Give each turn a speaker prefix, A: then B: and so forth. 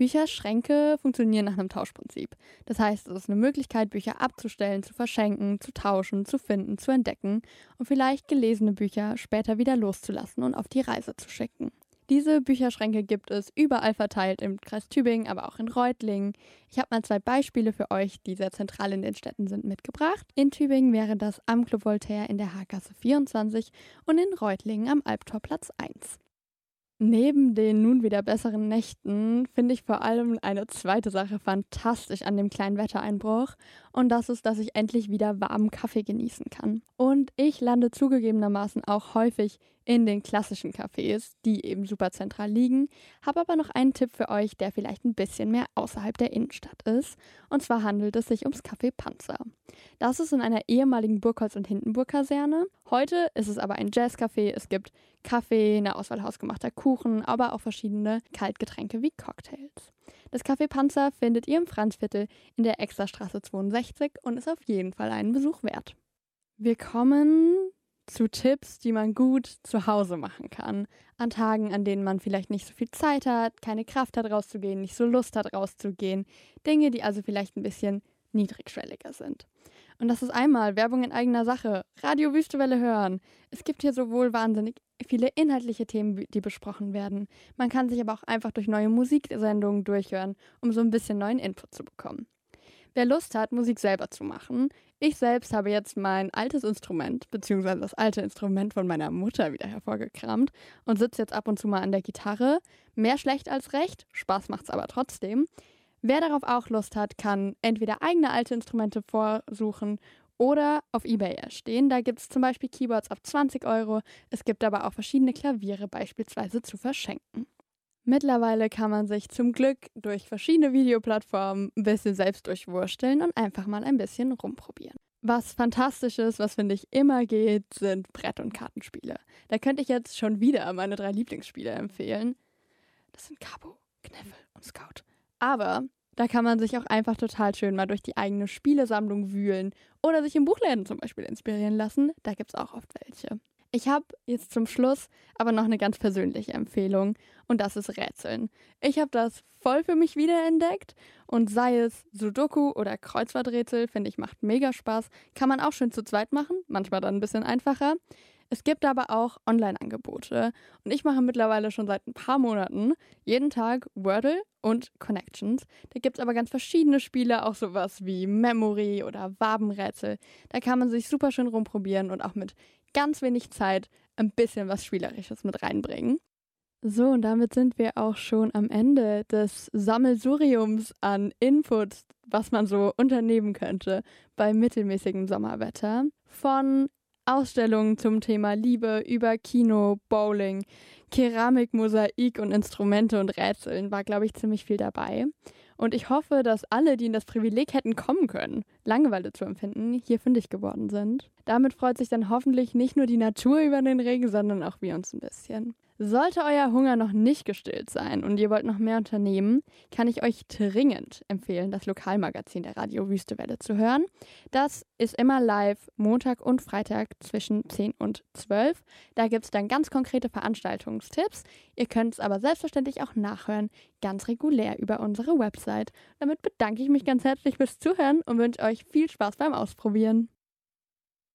A: Bücherschränke funktionieren nach einem Tauschprinzip. Das heißt, es ist eine Möglichkeit, Bücher abzustellen, zu verschenken, zu tauschen, zu finden, zu entdecken und vielleicht gelesene Bücher später wieder loszulassen und auf die Reise zu schicken. Diese Bücherschränke gibt es überall verteilt im Kreis Tübingen, aber auch in Reutlingen. Ich habe mal 2 Beispiele für euch, die sehr zentral in den Städten sind, mitgebracht. In Tübingen wäre das am Club Voltaire in der Haargasse 24 und in Reutlingen am Albtorplatz 1. Neben den nun wieder besseren Nächten finde ich vor allem eine zweite Sache fantastisch an dem kleinen Wettereinbruch und das ist, dass ich endlich wieder warmen Kaffee genießen kann. Und ich lande zugegebenermaßen auch häufig in den klassischen Cafés, die eben super zentral liegen, habe aber noch einen Tipp für euch, der vielleicht ein bisschen mehr außerhalb der Innenstadt ist. Und zwar handelt es sich ums Café Panzer. Das ist in einer ehemaligen Burgholz- und Hindenburg-Kaserne. Heute ist es aber ein Jazzcafé. Es gibt Kaffee, eine Auswahl hausgemachter Kuchen, aber auch verschiedene Kaltgetränke wie Cocktails. Das Café Panzer findet ihr im Franzviertel in der Extrastraße 62 und ist auf jeden Fall einen Besuch wert. Wir kommen zu Tipps, die man gut zu Hause machen kann. An Tagen, an denen man vielleicht nicht so viel Zeit hat, keine Kraft hat rauszugehen, nicht so Lust hat rauszugehen. Dinge, die also vielleicht ein bisschen niedrigschwelliger sind. Und das ist einmal Werbung in eigener Sache, Radio Wüstewelle hören. Es gibt hier sowohl wahnsinnig viele inhaltliche Themen, die besprochen werden. Man kann sich aber auch einfach durch neue Musiksendungen durchhören, um so ein bisschen neuen Input zu bekommen. Wer Lust hat, Musik selber zu machen, ich selbst habe jetzt mein altes Instrument, beziehungsweise das alte Instrument von meiner Mutter wieder hervorgekramt und sitze jetzt ab und zu mal an der Gitarre. Mehr schlecht als recht, Spaß macht's aber trotzdem. Wer darauf auch Lust hat, kann entweder eigene alte Instrumente vorsuchen oder auf eBay erstehen. Da gibt es zum Beispiel Keyboards ab 20 Euro. Es gibt aber auch verschiedene Klaviere beispielsweise zu verschenken. Mittlerweile kann man sich zum Glück durch verschiedene Videoplattformen ein bisschen selbst durchwursteln und einfach mal ein bisschen rumprobieren. Was fantastisch ist, was finde ich immer geht, sind Brett- und Kartenspiele. Da könnte ich jetzt schon wieder meine 3 Lieblingsspiele empfehlen. Das sind Cabo, Kniffel und Scout. Aber da kann man sich auch einfach total schön mal durch die eigene Spielesammlung wühlen oder sich in Buchläden zum Beispiel inspirieren lassen. Da gibt es auch oft welche. Ich habe jetzt zum Schluss aber noch eine ganz persönliche Empfehlung und das ist Rätseln. Ich habe das voll für mich wiederentdeckt und sei es Sudoku oder Kreuzworträtsel, finde ich, macht mega Spaß. Kann man auch schön zu zweit machen, manchmal dann ein bisschen einfacher. Es gibt aber auch Online-Angebote und ich mache mittlerweile schon seit ein paar Monaten jeden Tag Wordle und Connections. Da gibt es aber ganz verschiedene Spiele, auch sowas wie Memory oder Wabenrätsel. Da kann man sich super schön rumprobieren und auch mit ganz wenig Zeit ein bisschen was Spielerisches mit reinbringen. So, und damit sind wir auch schon am Ende des Sammelsuriums an Inputs, was man so unternehmen könnte bei mittelmäßigem Sommerwetter. Von Ausstellungen zum Thema Liebe über Kino, Bowling, Keramik, Mosaik und Instrumente und Rätseln war, glaube ich, ziemlich viel dabei. Und ich hoffe, dass alle, die in das Privileg hätten kommen können, Langeweile zu empfinden, hier fündig geworden sind. Damit freut sich dann hoffentlich nicht nur die Natur über den Regen, sondern auch wir uns ein bisschen. Sollte euer Hunger noch nicht gestillt sein und ihr wollt noch mehr unternehmen, kann ich euch dringend empfehlen, das Lokalmagazin der Radio Wüstewelle zu hören. Das ist immer live, Montag und Freitag zwischen 10 und 12. Da gibt es dann ganz konkrete Veranstaltungstipps. Ihr könnt es aber selbstverständlich auch nachhören, ganz regulär über unsere Website. Damit bedanke ich mich ganz herzlich fürs Zuhören und wünsche euch viel Spaß beim Ausprobieren.